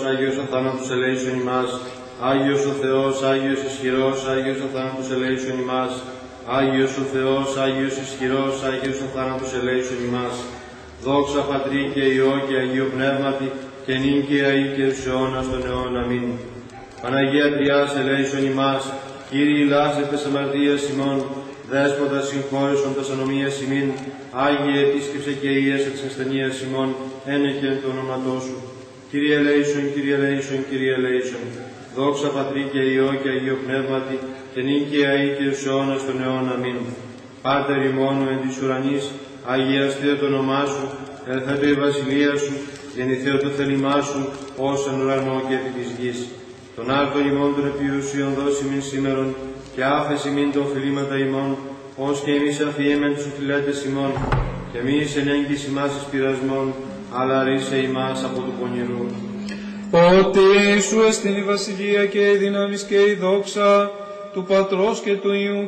Άγιος αθάνατος ελέησον ημάς. Άγιος ο Θεός, Άγιος ισχυρός, Άγιος αθάνατος ελέησον ημάς. Άγιος ο Θεός, Άγιος ισχυρός, Άγιος αθάνατος ελέησον ημάς. Δόξα Πατρί και Υιό και Αγίου Πνεύματι, και νυν και αεί και εις αιώνας των αιώνων. Αμήν. Παναγία Τριάς ελέησον ημάς. Κύριε ηλάσετε τες αμαρτίες ημών, Δέσποτα συγχώρησον τας ανομίας ημίν, Άγιε επίσκεψε και ίεσε της ασθενείας ημών, ένεκεν το όνοματό σου. Κύριε ελέησον, Κύριε ελέησον, Κύριε ελέησον. Δόξα Πατρί και Υιό και Αγίου Πνεύματι, και νυν και αεί και εις αιώνας των αιώνων. Αμήν. Πάτερ ημών εν της ουρανής, αγιαστείτε το όνομά σου, ελθέτω η βασιλεία σου, γεννηθέτω το θέλημά σου, ως εν ουρανό και επί της γης. Τον άρτον ημών των επιούσιων δώσει μην σήμερον, και άφεση μην το οφειλήματα ημών, ως και εμείς αφιέμεν τους οφειλέτες ημών, και μη εις ενέγγις ημάς εις πειρασμών, αλλά ρίσε ημάς από του πονηρού. Ότι σου εστιν η βασιλεία και η δύναμις και η δόξα του Πατρός και του Υιού